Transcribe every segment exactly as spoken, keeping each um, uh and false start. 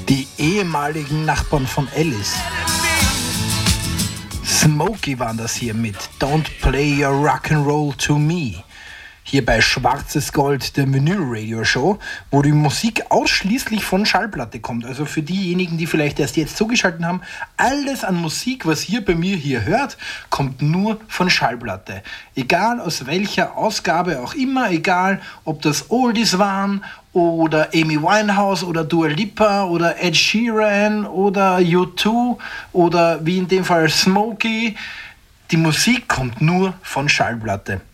Die ehemaligen Nachbarn von Alice. Smokey waren das hier mit Don't Play Your Rock'n'Roll to Me. Hier bei Schwarzes Gold, der Vinyl-Radio-Show, wo die Musik ausschließlich von Schallplatte kommt. Also für diejenigen, die vielleicht erst jetzt zugeschaltet haben, alles an Musik, was ihr bei mir hier hört, kommt nur von Schallplatte. Egal aus welcher Ausgabe auch immer, egal ob das Oldies waren oder Amy Winehouse oder Dua Lipa oder Ed Sheeran oder U zwei oder wie in dem Fall Smokey. Die Musik kommt nur von Schallplatte.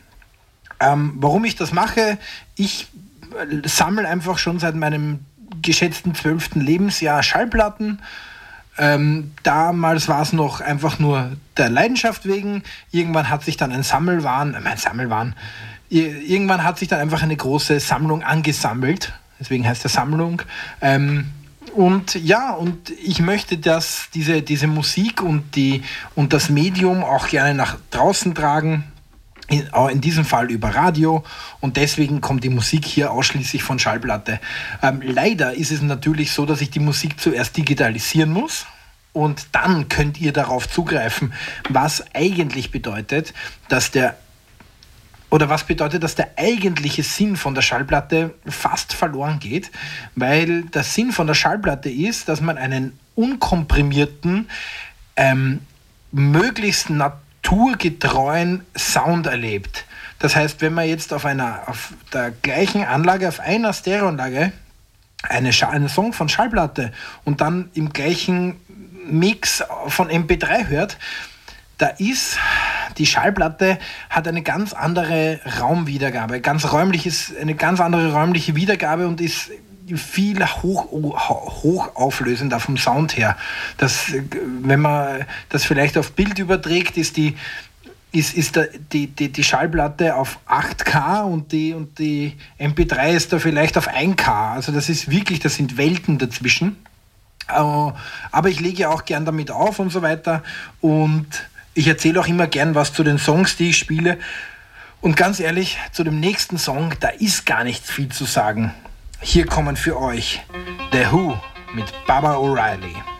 Ähm, warum ich das mache? Ich äh, sammle einfach schon seit meinem geschätzten zwölften Lebensjahr Schallplatten. Ähm, damals war es noch einfach nur der Leidenschaft wegen. Irgendwann hat sich dann ein Sammelwahn, äh, mein Sammelwahn, irgendwann hat sich dann einfach eine große Sammlung angesammelt. Deswegen heißt der Sammlung. Ähm, und ja, und ich möchte, dass diese, diese Musik und, die, und das Medium auch gerne nach draußen tragen. In, in diesem Fall über Radio, und deswegen kommt die Musik hier ausschließlich von Schallplatte. Ähm, leider ist es natürlich so, dass ich die Musik zuerst digitalisieren muss und dann könnt ihr darauf zugreifen, was eigentlich bedeutet, dass der oder was bedeutet, dass der eigentliche Sinn von der Schallplatte fast verloren geht, weil der Sinn von der Schallplatte ist, dass man einen unkomprimierten, ähm, möglichst natürlich naturgetreuen Sound erlebt. Das heißt, wenn man jetzt auf einer auf der gleichen Anlage, auf einer Stereoanlage eine Scha- einen Song von Schallplatte und dann im gleichen Mix von M P drei hört, da ist die Schallplatte hat eine ganz andere Raumwiedergabe, ganz räumliches, eine ganz andere räumliche Wiedergabe und ist viel hoch, hochauflösender vom Sound her. Das, wenn man das vielleicht auf Bild überträgt, ist die, ist, ist der, die, die, die Schallplatte auf acht K und die, und die M P drei ist da vielleicht auf ein K. Also das ist wirklich, das sind Welten dazwischen. Aber ich lege auch gern damit auf und so weiter. Und ich erzähle auch immer gern was zu den Songs, die ich spiele. Und ganz ehrlich, zu dem nächsten Song, da ist gar nicht viel zu sagen. Hier kommen für euch The Who mit Baba O'Reilly.